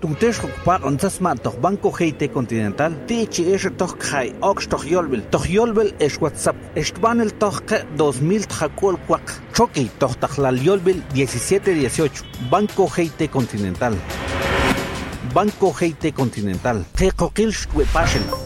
Tuntesh ocupar onzasma toch Banco GT Continental. Tichi es toch kai ox toch yolbel es WhatsApp. Estbanel toch 2000 tjacol cuac. Choki toch tajlal yolbel 1718. Banco GT Continental. Banco GT Continental. Jecoquil passion.